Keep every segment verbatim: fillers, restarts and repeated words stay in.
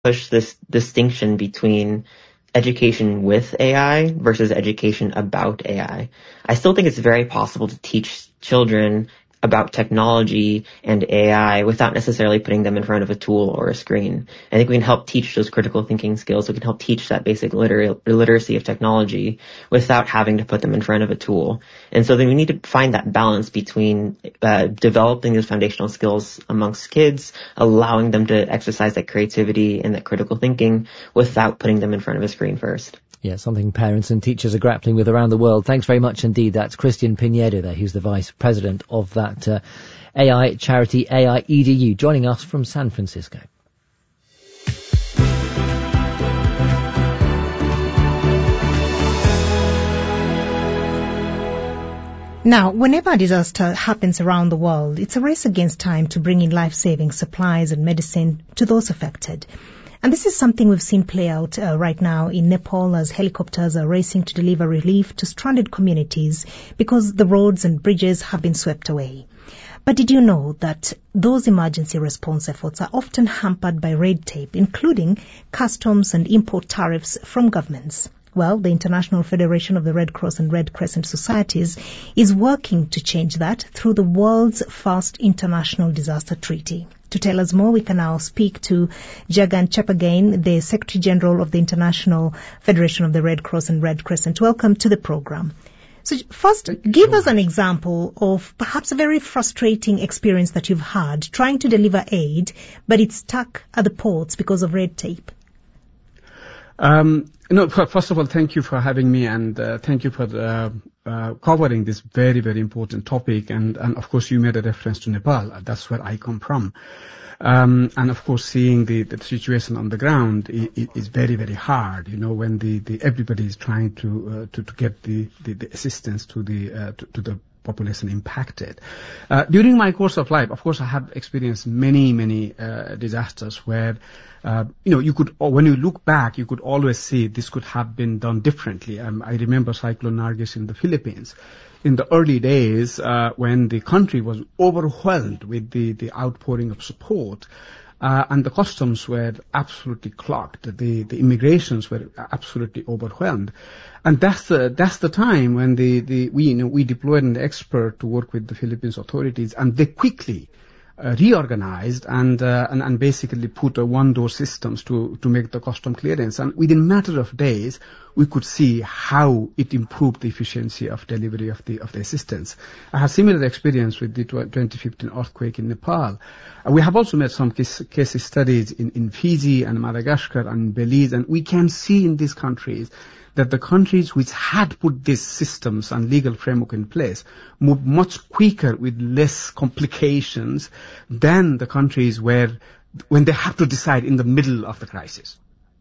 push this distinction between education with A I versus education about A I. I still think it's very possible to teach children about technology and A I without necessarily putting them in front of a tool or a screen. I think we can help teach those critical thinking skills. We can help teach that basic liter- literacy of technology without having to put them in front of a tool. And so then we need to find that balance between uh, developing those foundational skills amongst kids, allowing them to exercise that creativity and that critical thinking without putting them in front of a screen first. Yeah, something parents and teachers are grappling with around the world. Thanks very much indeed. That's Christian Pinedo there, who's the vice president of that uh, A I charity, A I E D U, joining us from San Francisco. Now, whenever a disaster happens around the world, it's a race against time to bring in life-saving supplies and medicine to those affected. And this is something we've seen play out uh, right now in Nepal as helicopters are racing to deliver relief to stranded communities because the roads and bridges have been swept away. But did you know that those emergency response efforts are often hampered by red tape, including customs and import tariffs from governments? Well, the International Federation of the Red Cross and Red Crescent Societies is working to change that through the world's first international disaster treaty. To tell us more, we can now speak to Jagan Chapagain, the Secretary General of the International Federation of the Red Cross and Red Crescent. Welcome to the program. So first, give us an example of perhaps a very frustrating experience that you've had trying to deliver aid, but it's stuck at the ports because of red tape. Um, no, first of all, thank you for having me, and uh, thank you for uh, uh, covering this very, very important topic. And, and of course, you made a reference to Nepal. That's where I come from. Um, and of course, seeing the, the situation on the ground is, is very, very hard. You know, when the, the everybody is trying to uh, to, to get the, the, the assistance to the uh, to, to the population impacted. Uh, during my course of life, of course, I have experienced many, many uh, disasters where, uh, you know, you could, when you look back, you could always see this could have been done differently. Um, I remember Cyclone Nargis in the Philippines. In the early days, uh, when the country was overwhelmed with the, the outpouring of support, Uh, and the customs were absolutely clogged. The, the immigrations were absolutely overwhelmed. And that's the, that's the time when the, the, we, you know, we deployed an expert to work with the Philippines authorities, and they quickly uh, reorganized and, uh, and, and basically put a one-door systems to, to make the custom clearance. And within a matter of days, we could see how it improved the efficiency of delivery of the, of the assistance. I had similar experience with the twenty fifteen earthquake in Nepal. Uh, we have also made some case, case studies in, in Fiji and Madagascar and Belize, and we can see in these countries that the countries which had put these systems and legal framework in place moved much quicker with less complications than the countries where, when they have to decide in the middle of the crisis.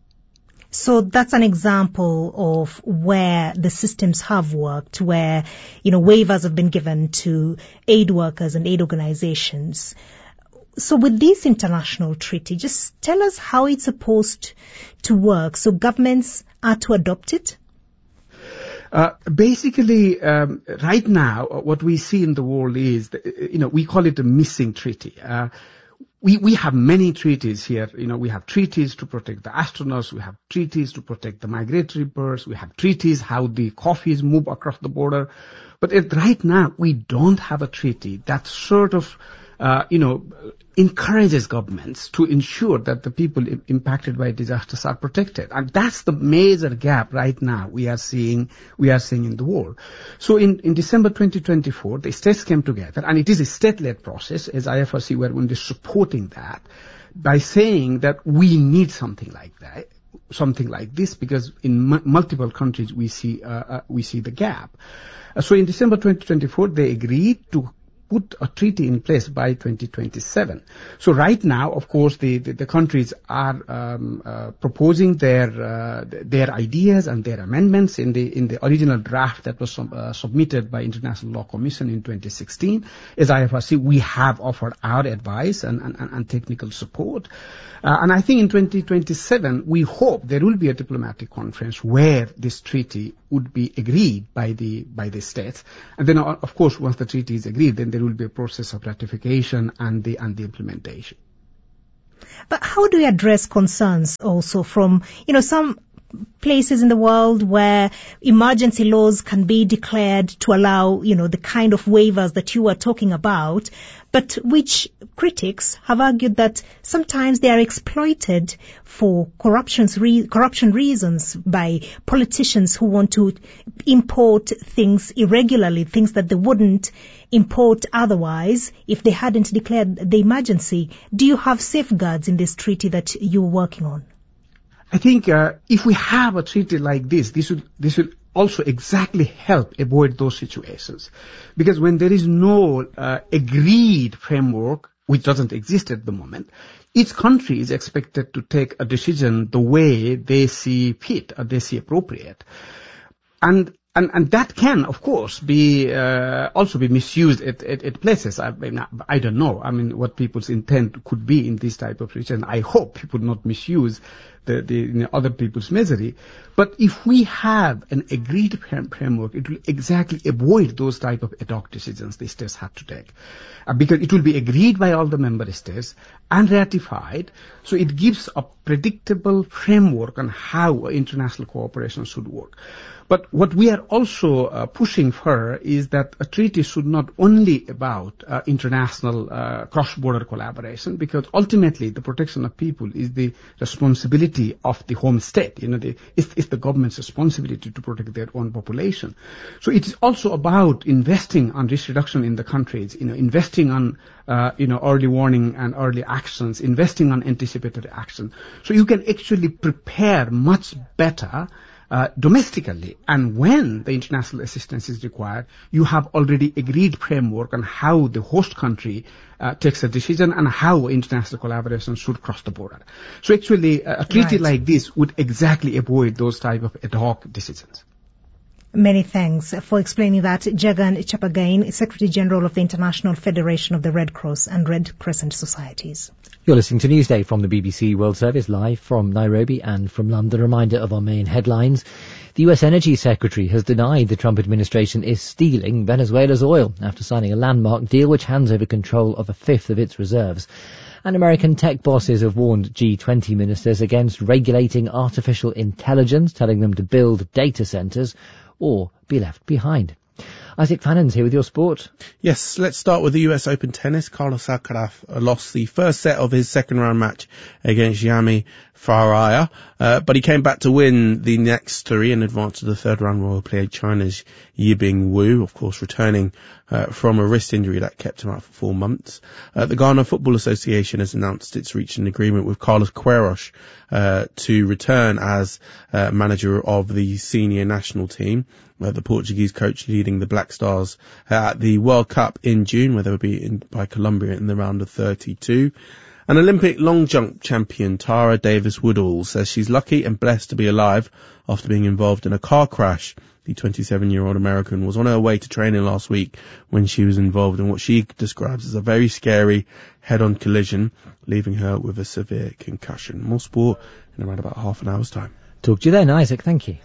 So that's an example of where the systems have worked, where, you know, waivers have been given to aid workers and aid organizations. So with this international treaty, just tell us how it's supposed to work. So governments are to adopt it? Uh, basically, um, right now, what we see in the world is, that, you know, we call it a missing treaty. Uh, we, we have many treaties here. You know, we have treaties to protect the astronauts. We have treaties to protect the migratory birds. We have treaties how the coffees move across the border. But it, right now, we don't have a treaty that sort of, uh, you know, encourages governments to ensure that the people impacted by disasters are protected. And that's the major gap right now we are seeing, we are seeing in the world. So in, in December twenty twenty-four, the states came together, and it is a state-led process, as I F R C were only supporting that, by saying that we need something like that, something like this, because in m- multiple countries we see, uh, uh, we see the gap. Uh, so in December twenty twenty-four, they agreed to put a treaty in place by twenty twenty-seven. So right now, of course, the, the, the countries are um, uh, proposing their uh, their ideas and their amendments in the in the original draft that was uh, submitted by International Law Commission in twenty sixteen. As I F R C, we have offered our advice and, and, and technical support. Uh, and I think in twenty twenty-seven, we hope there will be a diplomatic conference where this treaty would be agreed by the by the states. And then, of course, once the treaty is agreed, then there will be a process of ratification and the and the implementation. But how do we address concerns also from, you know, some places in the world where emergency laws can be declared to allow, you know, the kind of waivers that you were talking about, but which critics have argued that sometimes they are exploited for corruption's re- corruption reasons by politicians who want to import things irregularly, things that they wouldn't import otherwise if they hadn't declared the emergency. Do you have safeguards in this treaty that you're working on? I think uh, if we have a treaty like this, this would this will also exactly help avoid those situations. Because when there is no uh, agreed framework, which doesn't exist at the moment, each country is expected to take a decision the way they see fit or they see appropriate. And And, and that can, of course, be uh, also be misused at, at, at places. I mean, I don't know. I mean, what people's intent could be in this type of region. I hope people not misuse the, the you know, other people's misery. But if we have an agreed framework, it will exactly avoid those type of ad hoc decisions the states have to take, uh, because it will be agreed by all the member states and ratified. So it gives a predictable framework on how international cooperation should work. But what we are also uh, pushing for is that a treaty should not only about uh, international uh, cross-border collaboration, because ultimately the protection of people is the responsibility of the home state. You know, the, it's, it's the government's responsibility to protect their own population. So it is also about investing on risk reduction in the countries, you know, investing on uh, you know early warning and early actions, investing on anticipatory action. So you can actually prepare much better Uh, domestically, and when the international assistance is required, you have already agreed framework on how the host country uh, takes a decision and how international collaboration should cross the border. So actually, uh, a treaty right. like this would exactly avoid those type of ad hoc decisions. Many thanks for explaining that. Jagan Chapagain, Secretary General of the International Federation of the Red Cross and Red Crescent Societies. You're listening to Newsday from the B B C World Service, live from Nairobi and from London. Reminder of our main headlines. The U S Energy Secretary has denied the Trump administration is stealing Venezuela's oil after signing a landmark deal which hands over control of a fifth of its reserves. And American tech bosses have warned G twenty ministers against regulating artificial intelligence, telling them to build data centres or be left behind. Isaac Fannon's here with your sport. Yes, let's start with the U S Open tennis. Carlos Alcaraz lost the first set of his second round match against Yami Faria, uh, but he came back to win the next three and advanced to the third round where he played China's Yibing Wu, of course returning uh, from a wrist injury that kept him out for four months. Uh, the Ghana Football Association has announced it's reached an agreement with Carlos Queiroz uh, to return as uh, manager of the senior national team. Uh, the Portuguese coach leading the Black Stars uh, at the World Cup in June, where they were beaten by Colombia in the round of thirty-two. An Olympic long jump champion, Tara Davis-Woodall, says she's lucky and blessed to be alive after being involved in a car crash. The twenty-seven-year-old American was on her way to training last week when she was involved in what she describes as a very scary head-on collision, leaving her with a severe concussion. More sport in around about half an hour's time. Talk to you then, Isaac. Thank you.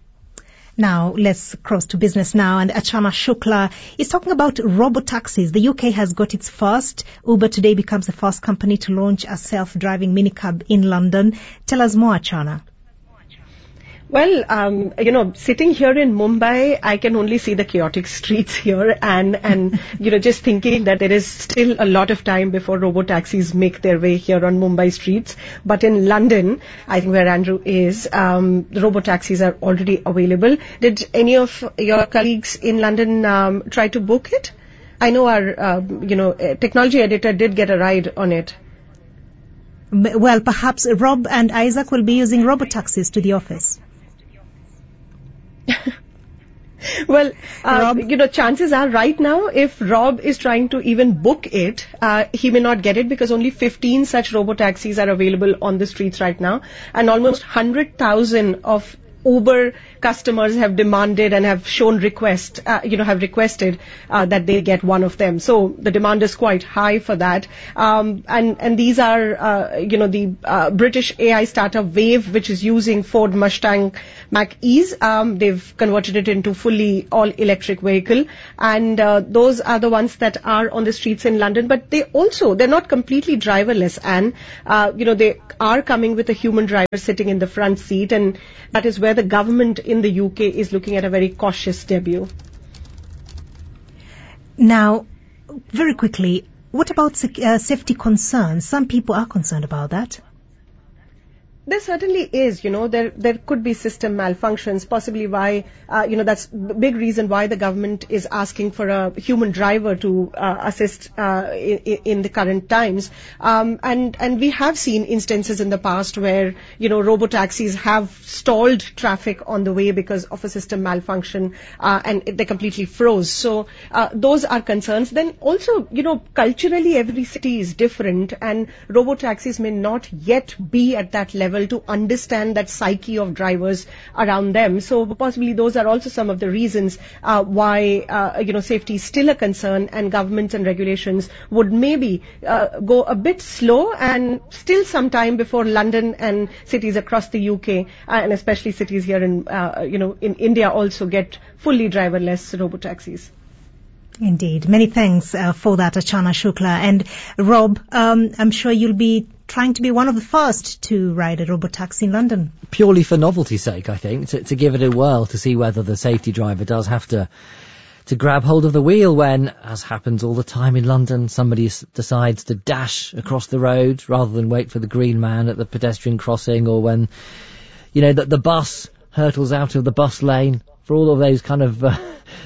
Now, let's cross to business now. And Achana Shukla is talking about robo-taxis. The U K has got its first. Uber today becomes the first company to launch a self-driving minicab in London. Tell us more, Achana. Well, um, you know, sitting here in Mumbai, I can only see the chaotic streets here and, and, you know, just thinking that there is still a lot of time before robo-taxis make their way here on Mumbai streets. But in London, I think where Andrew is, um, the robo-taxis are already available. Did any of your colleagues in London um, try to book it? I know our, uh, you know, technology editor did get a ride on it. Well, perhaps Rob and Isaac will be using robo-taxis to the office. Well, uh, you know, chances are right now, if Rob is trying to even book it, uh, he may not get it because only fifteen such robo-taxis are available on the streets right now. And almost one hundred thousand of Uber customers have demanded and have shown request, uh, you know, have requested uh, that they get one of them. So the demand is quite high for that. Um, and, and these are, uh, you know, the uh, British A I startup Wave, which is using Ford Mustang Mach-E's. Um, they've converted it into fully all-electric vehicle. And uh, those are the ones that are on the streets in London. But they also, they're not completely driverless. And, uh, you know, they are coming with a human driver sitting in the front seat. And that is where the government in the U K is looking at a very cautious debut. Now, very quickly, what about sec- uh, safety concerns? Some people are concerned about that. There certainly is, you know, there there could be system malfunctions, possibly why, uh, you know, that's the big reason why the government is asking for a human driver to uh, assist uh, in, in the current times. Um, and, and we have seen instances in the past where, you know, robo-taxis have stalled traffic on the way because of a system malfunction uh, and they completely froze. So uh, those are concerns. Then also, you know, culturally every city is different and robo-taxis may not yet be at that level to understand that psyche of drivers around them. So possibly those are also some of the reasons uh, why, uh, you know, safety is still a concern and governments and regulations would maybe uh, go a bit slow and still some time before London and cities across the U K uh, and especially cities here in, uh, you know, in India also get fully driverless robo-taxis. Indeed. Many thanks uh, for that, Archana Shukla. And Rob, um, I'm sure you'll be trying to be one of the first to ride a robotaxi in London. Purely for novelty's sake, I think, to, to give it a whirl to see whether the safety driver does have to to grab hold of the wheel when, as happens all the time in London, somebody s- decides to dash across the road rather than wait for the green man at the pedestrian crossing, or when, you know, that the bus hurtles out of the bus lane. For all of those kind of uh,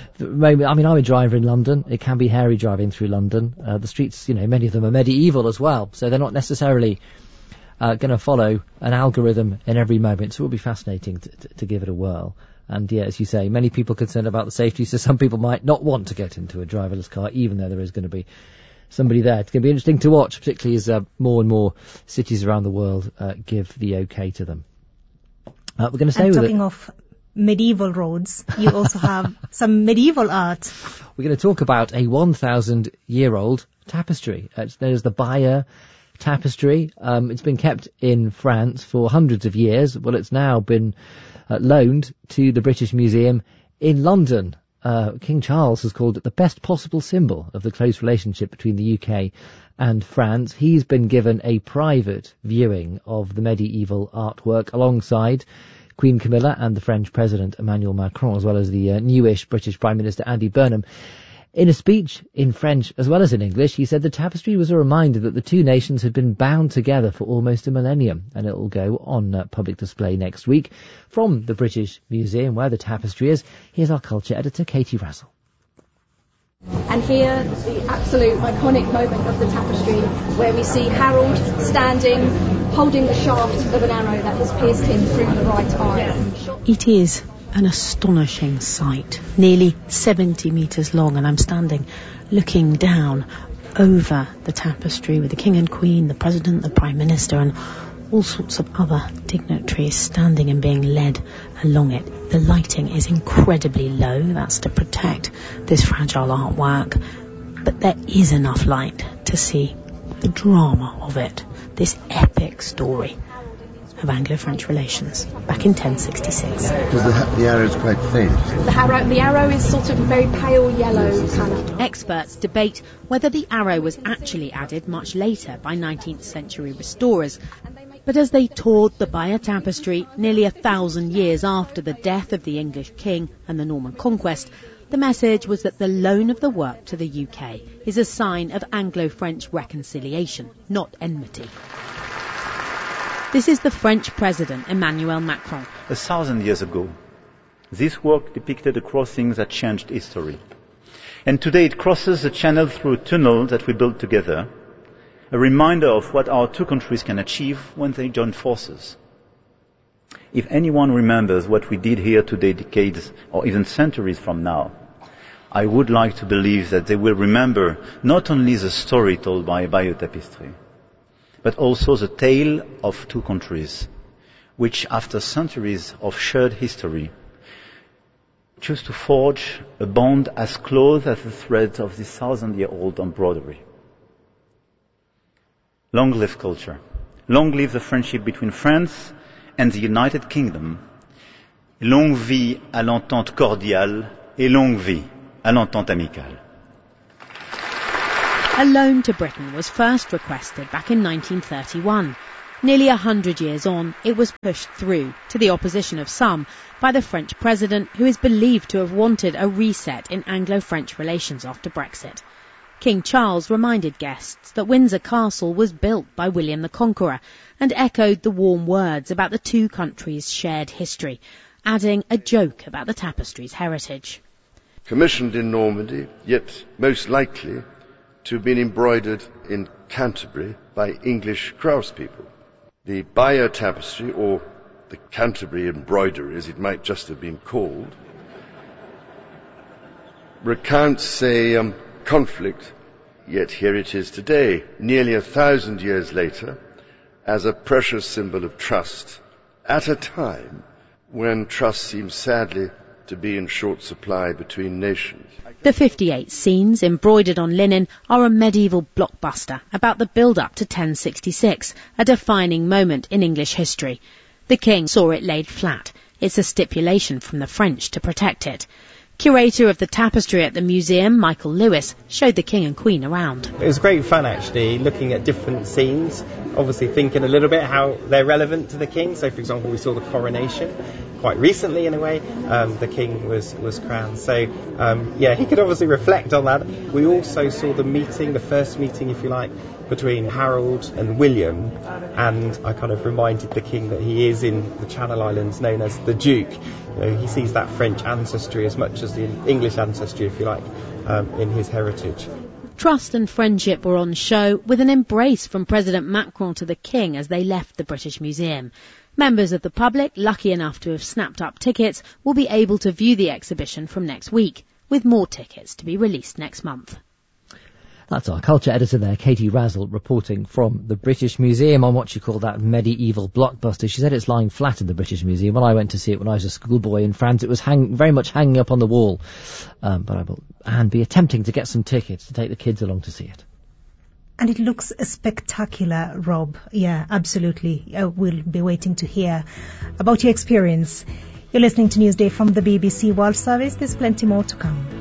I mean, I'm a driver in London. It can be hairy driving through London. Uh, the streets, you know, many of them are medieval as well, so they're not necessarily uh, going to follow an algorithm in every moment. So it will be fascinating to, to, to give it a whirl. And yeah, as you say, many people concerned about the safety, so some people might not want to get into a driverless car, even though there is going to be somebody there. It's going to be interesting to watch, particularly as uh, more and more cities around the world uh, give the okay to them. Uh, we're going to stay and with talking it. of medieval roads, you also have some medieval art. We're going to talk about a one thousand year old tapestry. It's known as the Bayeux Tapestry. Um, it's been kept in France for hundreds of years. Well, it's now been uh, loaned to the British Museum in London. Uh, King Charles has called it the best possible symbol of the close relationship between the U K and France. He's been given a private viewing of the medieval artwork alongside Queen Camilla and the French President Emmanuel Macron, as well as the uh, newish British Prime Minister Andy Burnham. In a speech in French as well as in English, he said the tapestry was a reminder that the two nations had been bound together for almost a millennium, and it will go on uh, public display next week. From the British Museum, where the tapestry is, here's our culture editor, Katie Razzle. And here, the absolute iconic moment of the tapestry, where we see Harold standing, holding the shaft of an arrow that has pierced him through the right eye. It is an astonishing sight, nearly seventy metres long, and I'm standing looking down over the tapestry with the King and Queen, the President, the Prime Minister, and all sorts of other dignitaries standing and being led along it. The lighting is incredibly low, that's to protect this fragile artwork, but there is enough light to see the drama of it, this epic story of Anglo-French relations back in ten sixty-six. Because the, the arrow is quite faint. The arrow, the arrow is sort of very pale yellow colour. Experts debate whether the arrow was actually added much later by nineteenth century restorers. But as they toured the Bayeux Tapestry nearly a thousand years after the death of the English king and the Norman conquest, the message was that the loan of the work to the U K is a sign of Anglo-French reconciliation, not enmity. This is the French President, Emmanuel Macron. A thousand years ago, this work depicted a crossing that changed history. And today it crosses the channel through a tunnel that we built together, a reminder of what our two countries can achieve when they join forces. If anyone remembers what we did here today decades or even centuries from now, I would like to believe that they will remember not only the story told by Bayeux Tapestry, but also the tale of two countries, which after centuries of shared history chose to forge a bond as close as the threads of this thousand-year-old embroidery. Long live culture. Long live the friendship between France and the United Kingdom. Longue vie à l'entente cordiale et longue vie à l'entente amicale. A loan to Britain was first requested back in nineteen thirty-one. Nearly a hundred years on, it was pushed through, to the opposition of some, by the French president, who is believed to have wanted a reset in Anglo-French relations after Brexit. King Charles reminded guests that Windsor Castle was built by William the Conqueror and echoed the warm words about the two countries' shared history, adding a joke about the tapestry's heritage. Commissioned in Normandy, yet most likely to have been embroidered in Canterbury by English craftspeople. The Bayeux tapestry, or the Canterbury embroidery as it might just have been called, recounts a um, conflict, yet here it is today, nearly a thousand years later, as a precious symbol of trust, at a time when trust seems sadly to be in short supply between nations. The fifty-eight scenes embroidered on linen are a medieval blockbuster about the build-up to ten sixty-six, a defining moment in English history. The King saw it laid flat. It's a stipulation from the French to protect it. Curator of the tapestry at the museum, Michael Lewis, showed the King and Queen around. It was great fun, actually, looking at different scenes, obviously thinking a little bit how they're relevant to the King. So, for example, we saw the coronation quite recently, in a way. Um, the King was, was crowned. So, um, yeah, he could obviously reflect on that. We also saw the meeting, the first meeting, if you like, between Harold and William, and I kind of reminded the King that he is in the Channel Islands known as the Duke. You know, he sees that French ancestry as much as the English ancestry, if you like, um, in his heritage. Trust and friendship were on show, with an embrace from President Macron to the King as they left the British Museum. Members of the public, lucky enough to have snapped up tickets, will be able to view the exhibition from next week, with more tickets to be released next month. That's our culture editor there, Katie Razzle, reporting from the British Museum on what she called that medieval blockbuster. She said it's lying flat in the British Museum. When I went to see it when I was a schoolboy in France, it was hang- very much hanging up on the wall. Um, but I will and be attempting to get some tickets to take the kids along to see it. And it looks spectacular, Rob. Yeah, absolutely. Uh, we'll be waiting to hear about your experience. You're listening to Newsday from the B B C World Service. There's plenty more to come.